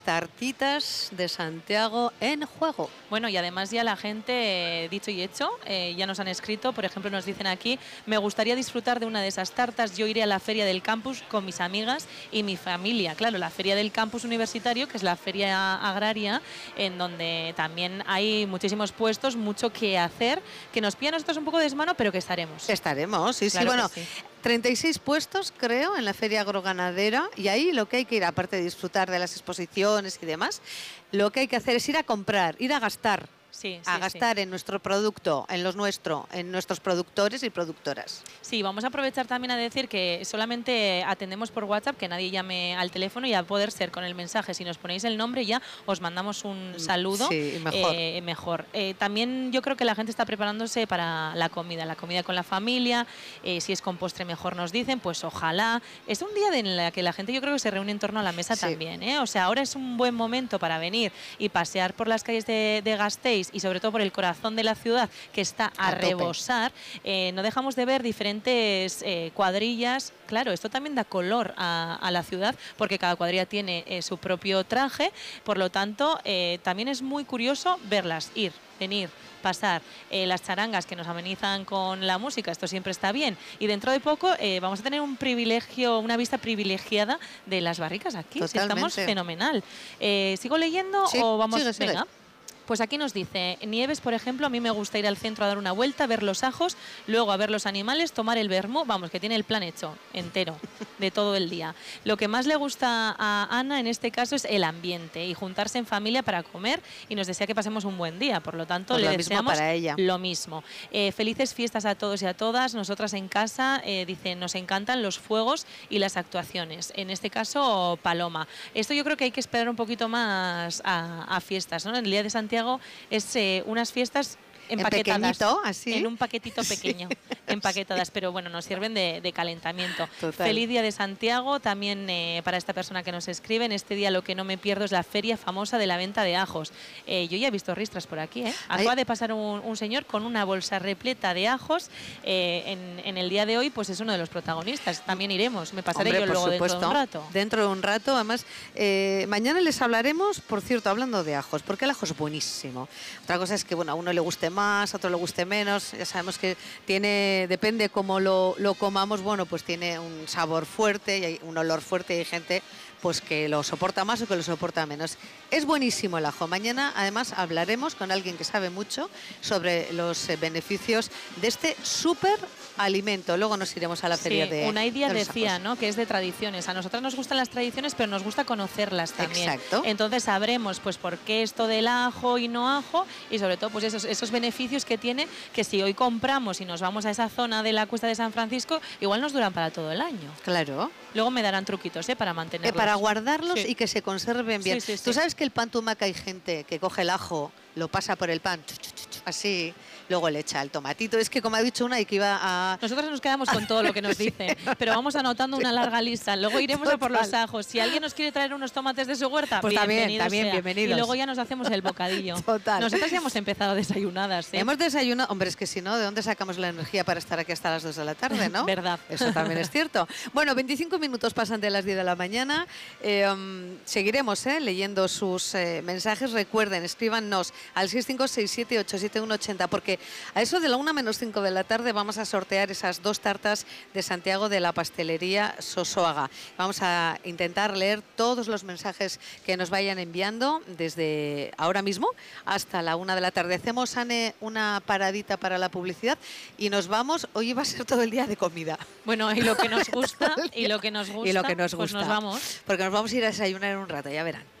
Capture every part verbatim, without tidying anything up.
Tartitas de Santiago en juego. Bueno, y además ya la gente, eh, dicho y hecho, eh, ya nos han escrito, por ejemplo, nos dicen aquí, me gustaría disfrutar de una de esas tartas, yo iré a la feria del campus con mis amigas y mi familia. Claro, la feria del campus universitario, que es la feria agraria, en donde también hay muchísimos puestos, mucho que hacer, que nos pilla a nosotros un poco de desmano, pero que estaremos. Estaremos, sí, claro sí, bueno. Sí. treinta y seis puestos, creo, en la feria agroganadera, y ahí lo que hay que ir, aparte de disfrutar de las exposiciones y demás, lo que hay que hacer es ir a comprar, ir a gastar. Sí, sí, a gastar sí. en nuestro producto, en los nuestro, en nuestros productores y productoras. Sí, vamos a aprovechar también a decir que solamente atendemos por WhatsApp, que nadie llame al teléfono, y a poder ser con el mensaje, si nos ponéis el nombre ya os mandamos un saludo. Sí, mejor. Eh, mejor. Eh, también yo creo que la gente está preparándose para la comida, la comida con la familia, eh, si es con postre mejor nos dicen, pues ojalá. Es un día en el que la gente yo creo que se reúne en torno a la mesa sí. también, ¿eh? O sea, ahora es un buen momento para venir y pasear por las calles de, de Gasteiz y sobre todo por el corazón de la ciudad, que está a, a rebosar. Eh, no dejamos de ver diferentes eh, cuadrillas. Claro, esto también da color a, a la ciudad, porque cada cuadrilla tiene eh, su propio traje, por lo tanto, eh, también es muy curioso verlas, ir, venir, pasar, eh, las charangas que nos amenizan con la música, esto siempre está bien, y dentro de poco eh, vamos a tener un privilegio, una vista privilegiada de las barricas aquí. Si estamos fenomenal. Eh, ¿Sigo leyendo sí, o vamos? Sigue, sigue. Venga. Pues aquí nos dice, Nieves, por ejemplo, a mí me gusta ir al centro a dar una vuelta, ver los ajos, luego a ver los animales, tomar el vermú, vamos, que tiene el plan hecho, entero, de todo el día. Lo que más le gusta a Ana en este caso es el ambiente y juntarse en familia para comer, y nos desea que pasemos un buen día, por lo tanto pues le lo deseamos mismo para ella. Lo mismo. Eh, felices fiestas a todos y a todas. Nosotras en casa, eh, dice, nos encantan los fuegos y las actuaciones, en este caso Paloma. Esto yo creo que hay que esperar un poquito más a, a fiestas, ¿no? En el día de Santiago es eh, unas fiestas empaquetadas, en, así. en un paquetito pequeño, sí. empaquetadas, pero bueno, nos sirven de, de calentamiento. Total. Feliz día de Santiago, también eh, para esta persona que nos escribe. En este día lo que no me pierdo es la feria famosa de la venta de ajos. Eh, yo ya he visto ristras por aquí, ¿eh? Acaba de pasar un, un señor con una bolsa repleta de ajos. Eh, en, en el día de hoy, pues es uno de los protagonistas. También iremos, me pasaré Hombre, yo luego supuesto, dentro de un rato. Dentro de un rato, además, eh, mañana les hablaremos, por cierto, hablando de ajos, porque el ajo es buenísimo. Otra cosa es que, bueno, a uno le guste más, a otro le guste menos, ya sabemos que tiene, depende cómo lo, lo comamos, bueno, pues tiene un sabor fuerte y hay un olor fuerte, y hay gente pues que lo soporta más o que lo soporta menos. Es buenísimo el ajo. Mañana además hablaremos con alguien que sabe mucho sobre los eh, beneficios de este súper alimento. Luego nos iremos a la feria sí, de Unai Díaz de los decía, ajos. ¿no?, que es de tradiciones. A nosotras nos gustan las tradiciones, pero nos gusta conocerlas también. Exacto. Entonces sabremos pues por qué esto del ajo y no ajo, y sobre todo pues esos, esos beneficios que tiene, que si hoy compramos y nos vamos a esa zona de la Cuesta de San Francisco, igual nos duran para todo el año. Claro. Luego me darán truquitos, ¿eh?, para mantenerlos. Eh, para guardarlos sí. y que se conserven bien. Sí, sí, Tú sí. sabes que el pan tumaca hay gente que coge el ajo, lo pasa por el pan, así, luego le echa el tomatito. Es que, como ha dicho una, y que iba a... Nosotros nos quedamos con todo lo que nos dicen, sí. pero vamos anotando una larga lista. Luego iremos Total. a por los ajos. Si alguien nos quiere traer unos tomates de su huerta, pues también, también sea. bienvenidos. Y luego ya nos hacemos el bocadillo. Total. Nosotras ya hemos empezado desayunadas, ¿eh? Hemos desayunado... Hombre, es que si no, ¿de dónde sacamos la energía para estar aquí hasta las dos de la tarde, no? Verdad. Eso también es cierto. Bueno, veinticinco minutos pasan de las diez de la mañana. Eh, um, seguiremos eh, leyendo sus eh, mensajes. Recuerden, escríbanos al seis cinco seis siete ocho siete uno ocho cero, porque a eso de la una menos cinco de la tarde vamos a sortear esas dos tartas de Santiago de la pastelería Sosoaga. Vamos a intentar leer todos los mensajes que nos vayan enviando desde ahora mismo hasta la una de la tarde. Hacemos, Ane, una paradita para la publicidad y nos vamos. Hoy va a ser todo el día de comida. Bueno, y lo que nos gusta, y lo que nos gusta, y lo que nos pues gusta. nos vamos. Porque nos vamos a ir a desayunar en un rato, ya verán.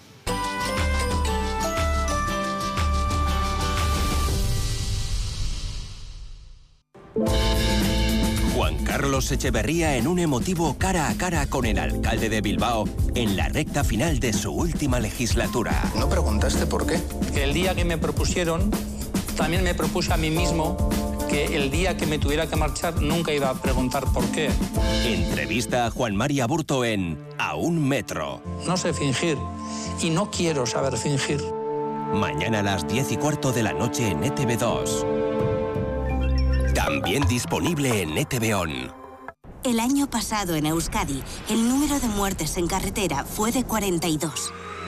Juan Carlos Echeverría en un emotivo cara a cara con el alcalde de Bilbao en la recta final de su última legislatura. ¿No preguntaste por qué? El día que me propusieron, también me propuse a mí mismo que el día que me tuviera que marchar nunca iba a preguntar por qué. Entrevista a Juan Mari Aburto en A un Metro. No sé fingir y no quiero saber fingir. Mañana a las diez y cuarto de la noche en E T V dos. También disponible en E T V O N. El año pasado en Euskadi, el número de muertes en carretera fue de cuarenta y dos.